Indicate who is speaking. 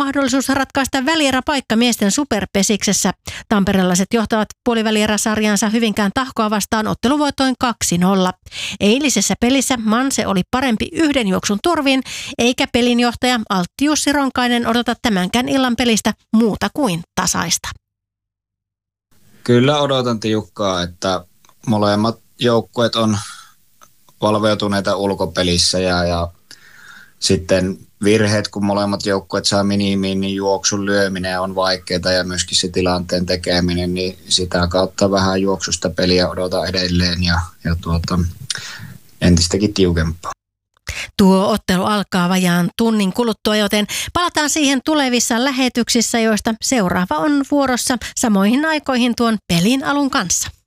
Speaker 1: mahdollisuus ratkaista välieräpaikka miesten superpesiksessä. Tamperelaiset johtavat puolivälieräsarjansa Hyvinkään Tahkoa vastaan otteluvoitoin 2-0. Eilisessä pelissä Manse oli parempi yhden juoksun turvin, eikä pelinjohtaja Altti Jussi Ronkainen odota tämänkään illan pelistä muuta kuin tasaista.
Speaker 2: Kyllä odotan tiukkaa, että molemmat joukkueet on valveutuneita ulkopelissä ja sitten virheet, kun molemmat joukkueet saa minimiin, niin juoksun lyöminen on vaikeaa ja myöskin se tilanteen tekeminen, niin sitä kautta vähän juoksusta peliä odotan edelleen ja entistäkin tiukempaa.
Speaker 1: Tuo ottelu alkaa vajaan tunnin kuluttua, joten palataan siihen tulevissa lähetyksissä, joista seuraava on vuorossa samoihin aikoihin tuon pelin alun kanssa.